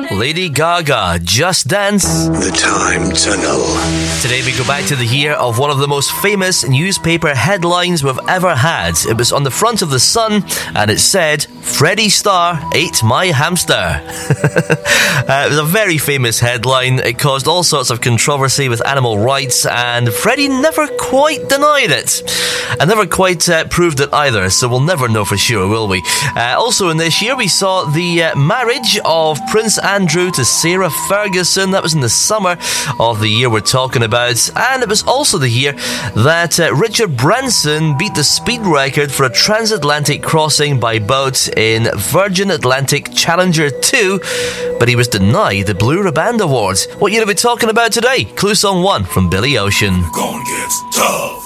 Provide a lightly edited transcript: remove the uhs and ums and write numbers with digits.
Lady Gaga, Just Dance. The Time Tunnel. Today we go back to the year of one of the most famous newspaper headlines we've ever had. It was on the front of the Sun and it said, Freddie Starr ate my hamster. It was a very famous headline. It caused all sorts of controversy with animal rights and Freddie never quite denied it. And never quite proved it either, so we'll never know for sure, will we? Also in this year we saw the marriage of Prince Andrew to Sarah Ferguson. That was in the summer of the year we're talking about. And it was also the year that Richard Branson beat the speed record for a transatlantic crossing by boat in Virgin Atlantic Challenger 2, but he was denied the Blue Riband Award. What year are we talking about today? Clue Song 1 from Billy Ocean. Gonna get tough.